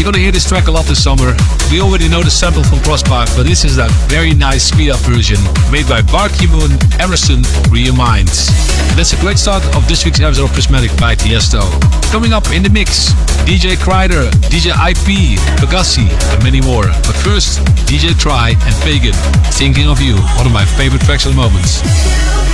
You're gonna hear this track a lot this summer. We already know the sample from Crossbar, but this is a very nice speed up version made by Bar Ki-moon, Emerson, Rio Minds. That's a great start of this week's episode of Prismatic by Tiesto. Coming up in the mix, DJ Kreider, DJ IP, Pegassi, and many more. But first, DJ Try and Pagan, Thinking of You, one of my favorite tracks at the moment.